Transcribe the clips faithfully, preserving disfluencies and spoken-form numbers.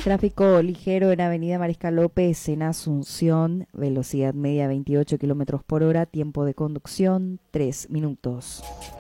Tráfico ligero en Avenida Mariscal López en Asunción, velocidad media veintiocho kilómetros por hora, tiempo de conducción tres minutos.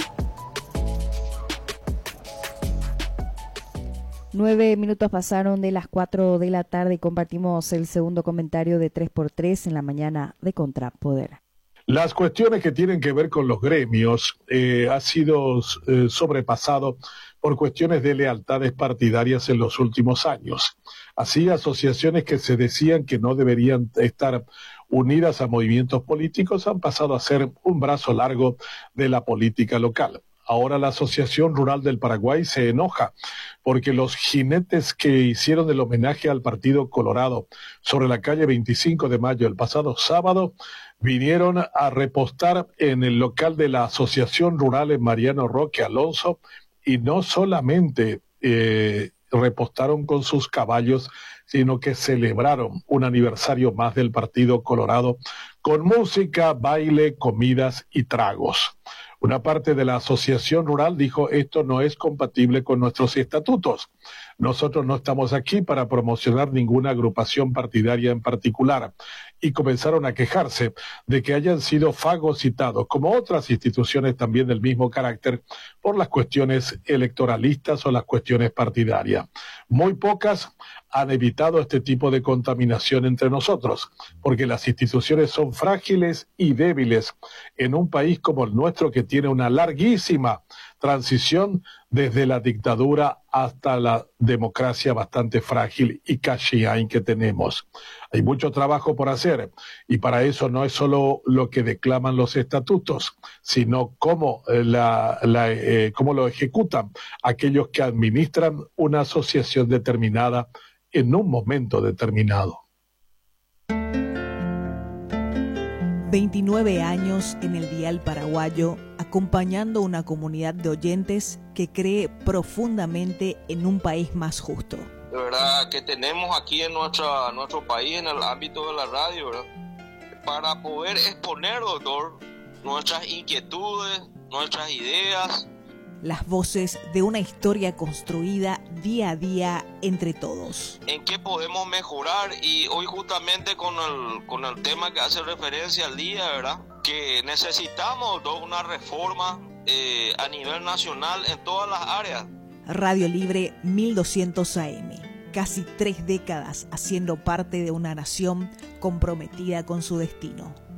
Nueve minutos pasaron de las cuatro de la tarde y compartimos el segundo comentario de tres por tres en la mañana de Contrapoder. Las cuestiones que tienen que ver con los gremios eh, ha sido eh, sobrepasado por cuestiones de lealtades partidarias en los últimos años. Así, asociaciones que se decían que no deberían estar unidas a movimientos políticos han pasado a ser un brazo largo de la política local. Ahora la Asociación Rural del Paraguay se enoja porque los jinetes que hicieron el homenaje al Partido Colorado sobre la calle veinticinco de mayo el pasado sábado vinieron a repostar en el local de la Asociación Rural en Mariano Roque Alonso y no solamente eh, repostaron con sus caballos, sino que celebraron un aniversario más del Partido Colorado con música, baile, comidas y tragos. Una parte de la asociación rural dijo esto no es compatible con nuestros estatutos. Nosotros no estamos aquí para promocionar ninguna agrupación partidaria en particular. Y comenzaron a quejarse de que hayan sido fagocitados, como otras instituciones también del mismo carácter, por las cuestiones electoralistas o las cuestiones partidarias. Muy pocas han evitado este tipo de contaminación entre nosotros, porque las instituciones son frágiles y débiles en un país como el nuestro que tiene una larguísima transición desde la dictadura hasta la democracia bastante frágil y cachiain que tenemos. Hay mucho trabajo por hacer y para eso no es solo lo que declaman los estatutos, sino cómo, la, la, eh, cómo lo ejecutan aquellos que administran una asociación determinada en un momento determinado. veintinueve años en el dial paraguayo, acompañando una comunidad de oyentes que cree profundamente en un país más justo. De verdad que tenemos aquí en nuestra, nuestro país, en el ámbito de la radio, ¿verdad? Para poder exponer, doctor, nuestras inquietudes, nuestras ideas. Las voces de una historia construida día a día entre todos. ¿En qué podemos mejorar? Y hoy justamente con el, con el tema que hace referencia al día, ¿verdad? Que necesitamos ¿no? una reforma eh, a nivel nacional en todas las áreas. Radio Libre mil doscientos A M. Casi tres décadas haciendo parte de una nación comprometida con su destino.